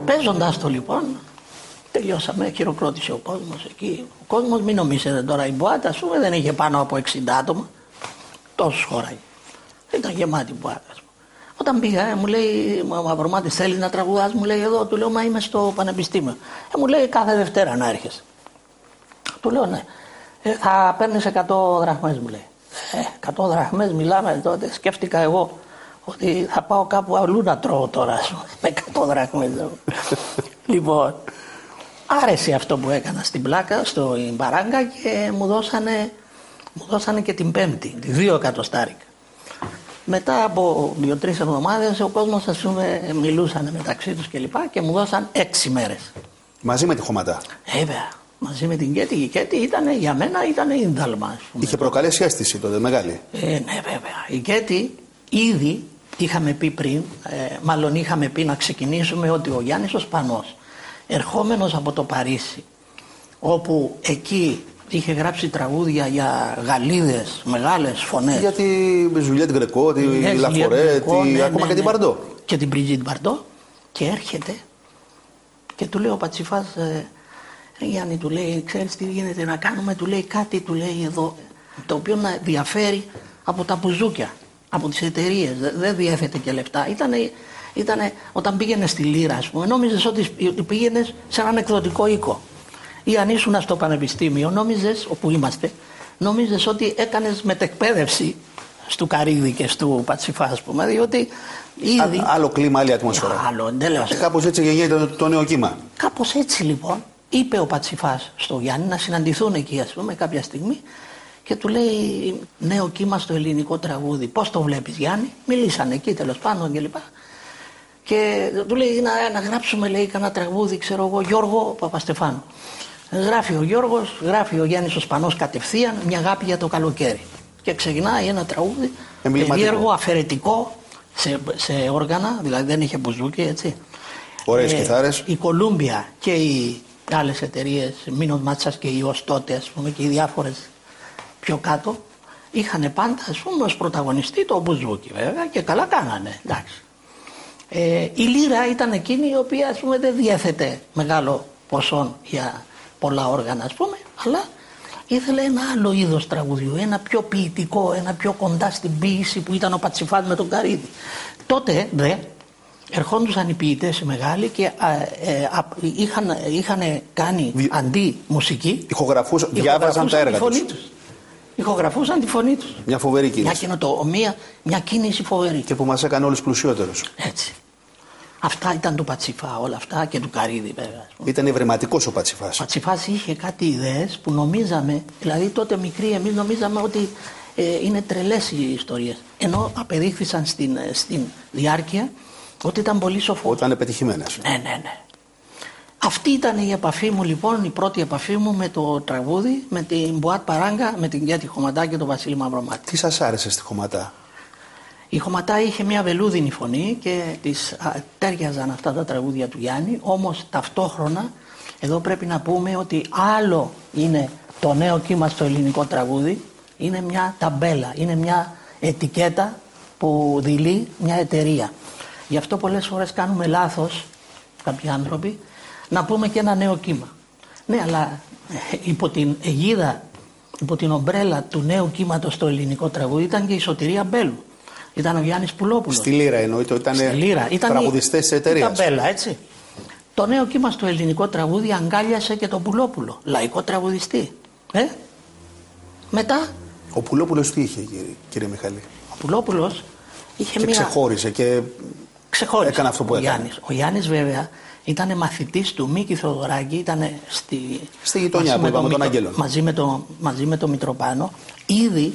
Παίζοντας το λοιπόν, τελειώσαμε, χειροκρότησε ο κόσμος εκεί. Ο κόσμος, μην νομίζετε τώρα, η Μποάτ, ας πούμε, δεν είχε πάνω από 60 άτομα. Τόσους χωράει. Ήταν γεμάτη η Μποάτ. Όταν πήγα, μου λέει, Μαυρομάτης, θέλει να τραγουδάς, μου λέει, εδώ, του λέω, μα είμαι στο πανεπιστήμιο. Μου λέει, κάθε Δευτέρα να έρχεσαι. Του λέω, ναι. Θα παίρνεις 100 δραχμές, μου λέει. 100 δραχμές μιλάμε τότε, σκέφτηκα εγώ ότι θα πάω κάπου αλλού να τρώω τώρα, με 100 δραχμές. Λοιπόν, άρεσε αυτό που έκανα στην πλάκα, στο Παράγκα και μου δώσανε και την Πέμπτη, 2 εκατοστάρικα. Μετά από 2-3 εβδομάδες ο κόσμος, ας πούμε, μιλούσαν μεταξύ τους και μου δώσαν 6 μέρες. Μαζί με τη Χωματά. Βέβαια, μαζί με την Κέτη. Η Κέτη ήταν, για μένα ήταν ίνδαλμα. Είχε προκαλέσει αίσθηση τότε μεγάλη. Ναι, βέβαια. Η Κέτη ήδη είχαμε πει πριν, μάλλον είχαμε πει να ξεκινήσουμε, ότι ο Γιάννης ο Σπανός, ερχόμενος από το Παρίσι, όπου εκεί είχε γράψει τραγούδια για Γαλλίδες, μεγάλες φωνές. Για τη Ζουλιέτ Γκρεκό, τη Λαφορέ, ακόμα και την Μπαρντό. Και την Μπριτζίτ Μπαρντό. Και έρχεται και του λέει ο Πατσιφάς, Γιάννη, του λέει, ξέρεις τι γίνεται να κάνουμε, του λέει κάτι, του λέει εδώ, το οποίο να διαφέρει από τα μπουζούκια, από τις εταιρείες, δεν διέθετε και λεφτά. Ήτανε όταν πήγαινε στη Λύρα, ας πούμε, νόμιζες ότι πήγαινες σε έναν εκδοτικό οίκο. Ή αν ήσουν στο πανεπιστήμιο, νόμιζες, όπου είμαστε, νόμιζες ότι έκανες μετεκπαίδευση στου Καρύδη και στου Πατσιφά, ας πούμε, διότι ήδη... Άλλο κλίμα, άλλη ατμόσφαιρα. Άλλο, εντελώς. Κάπως έτσι γεννιέται το νέο κύμα. Κάπως έτσι λοιπόν, είπε ο Πατσιφάς στο Γιάννη να συναντηθούν εκεί, ας πούμε, κάποια στιγμή, και του λέει, νέο κύμα στο ελληνικό τραγούδι. Πώς το βλέπεις, Γιάννη? Μιλήσανε εκεί τέλος πάντων κλπ. Και του λέει να γράψουμε, λέει, κανένα τραγούδι, ξέρω εγώ, Γιώργο Παπαστεφάνου. Γράφει ο Γιώργος, γράφει ο Γιάννης ο Σπανός κατευθείαν μια αγάπη για το καλοκαίρι. Και ξεκινάει ένα τραγούδι περίεργο, αφαιρετικό, σε όργανα, δηλαδή δεν είχε μπουζούκι, έτσι. Ωραίες κιθάρες. Η Κολούμπια και οι άλλες εταιρείες, Μίνος Μάτσας και οι ως τότε, ας πούμε, και οι διάφορες πιο κάτω, είχαν πάντα, ας πούμε, ως πρωταγωνιστή το μπουζούκι, βέβαια, και καλά κάνανε, εντάξει. Η Λύρα ήταν εκείνη η οποία, ας πούμε, δεν διέθετε μεγάλο ποσό για πολλά όργανα, ας πούμε, αλλά ήθελε ένα άλλο είδος τραγουδιού, ένα πιο ποιητικό, ένα πιο κοντά στην ποίηση που ήταν ο Πατσιφάς με τον Καρύδη. Τότε δε ερχόντουσαν οι ποιητές οι μεγάλοι και είχαν κάνει αντί μουσική, διάβαζαν τα έργα τους. Ηχογραφούσαν τη φωνή τους. Μια φοβερή κίνηση. Μια κίνηση φοβερή. Και που μας έκανε όλους πλουσιότερους. Έτσι. Αυτά ήταν του Πατσιφά, όλα αυτά, και του Καρύδη, βέβαια. Ήταν ευρηματικός ο Πατσιφάς. Ο Πατσιφάς είχε κάτι ιδέες που νομίζαμε, δηλαδή τότε μικροί εμείς νομίζαμε ότι είναι τρελές οι ιστορίες. Ενώ απεδείχθησαν στην διάρκεια ότι ήταν πολύ σοφό. Ήταν πετυχημένες. Ναι. Αυτή ήταν η επαφή μου, λοιπόν, η πρώτη επαφή μου με το τραγούδι, με την Μποάτ Παράγκα, με την Κέτη Χωματά και τον Βασίλη Μαυρομάτη. Τι σας άρεσε στη Χωματά? Η Χωματά είχε μια βελούδινη φωνή και της τέριαζαν αυτά τα τραγούδια του Γιάννη, όμως ταυτόχρονα εδώ πρέπει να πούμε ότι άλλο είναι το νέο κύμα στο ελληνικό τραγούδι, είναι μια ταμπέλα, είναι μια ετικέτα που δειλεί μια εταιρεία. Γι' αυτό πολλές φορές κάνουμε λάθος, κάποιοι άνθρωποι, να πούμε και ένα νέο κύμα. Ναι, αλλά υπό την αιγίδα, υπό την ομπρέλα του νέου κύματος στο ελληνικό τραγούδι ήταν και η Σωτηρία Μπέλου. Ήταν ο Γιάννης Πουλόπουλος. Στη Λύρα εννοείται, ήταν τραγουδιστές της εταιρείας. Ταμπέλα, έτσι. Το νέο κύμα στο ελληνικό τραγούδι αγκάλιασε και τον Πουλόπουλο, λαϊκό τραγουδιστή. Μετά. Ο Πουλόπουλος τι είχε, κύριε Μιχαλή? Ο Πουλόπουλος είχε ξεχώρισε και έκανε αυτό που έκανε. Ο Γιάννης βέβαια ήταν μαθητής του Μίκη Θοδωράκη, ήταν στη γειτονιά που είπαμε τον Άγγελο. Μαζί με τον Μητροπάνο. Ήδη